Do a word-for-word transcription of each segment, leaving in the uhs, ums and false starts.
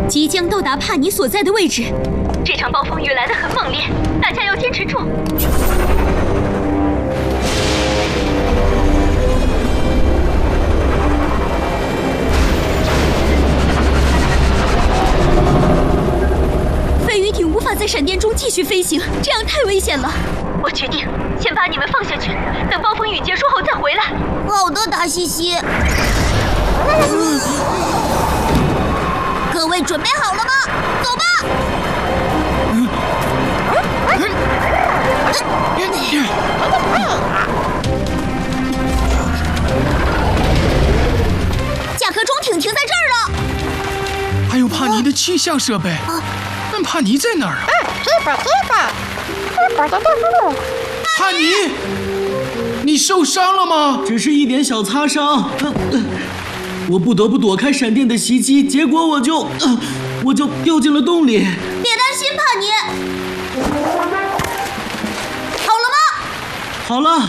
即将到达帕尼所在的位置。这场暴风雨来得很猛烈，大家要坚持住。飞鱼艇无法在闪电中继续飞行，这样太危险了。我决定先把你们放下去，等暴风雨结束后再回来。 好的，达西西。各位准备好了吗？走吧！甲壳虫艇停在这儿了。 还有帕尼的气象设备，但帕尼在哪儿啊？帕尼，你受伤了吗？ 只是一点小擦伤。我不得不躲开闪电的袭击，结果我就，呃、我就掉进了洞里。 别担心，帕尼。好了吗？ 好了。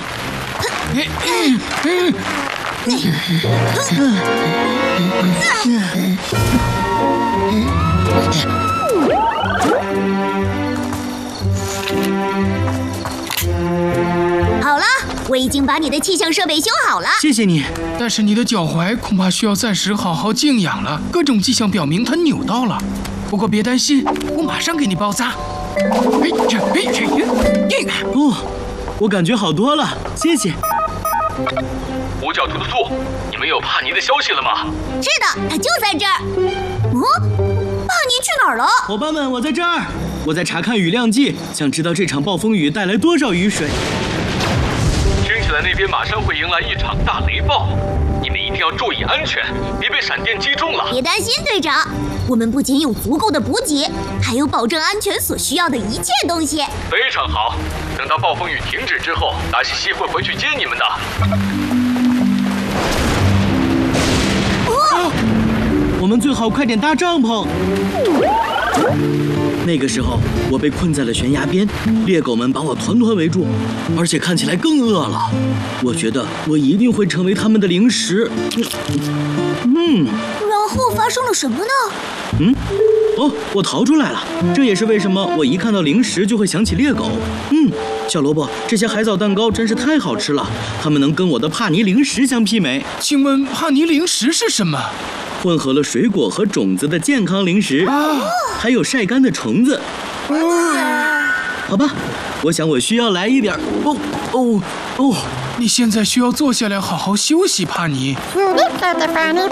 好了，我已经把你的气象设备修好了。 谢谢你。 但是你的脚踝恐怕需要暂时好好静养了，各种迹象表明它扭到了。不过别担心，我马上给你包扎。 哦，我感觉好多了，谢谢。 五角兔的兔，你们有帕尼的消息了吗？ 是的，他就在这儿。哦，帕尼去哪儿了？ 伙伴们，我在这儿，我在查看雨量计，想知道这场暴风雨带来多少雨水。 听起来那边马上会迎来一场大雷暴，你们一定要注意安全，别被闪电击中了。 别担心，队长，我们不仅有足够的补给，还有保证安全所需要的一切东西。 非常好，等到暴风雨停止之后，达西西会回去接你们的。 哦，我们最好快点搭帐篷。那个时候，我被困在了悬崖边，猎狗们把我团团围住，而且看起来更饿了。我觉得我一定会成为他们的零食。嗯， 然后发生了什么呢？ 嗯，哦，我逃出来了。这也是为什么我一看到零食就会想起猎狗。嗯，小萝卜，这些海藻蛋糕真是太好吃了，它们能跟我的帕尼零食相媲美。 请问帕尼零食是什么？ 混合了水果和种子的健康零食，啊、还有晒干的虫子。啊、好吧，我想我需要来一点。哦哦哦！ 你现在需要坐下来好好休息，帕尼。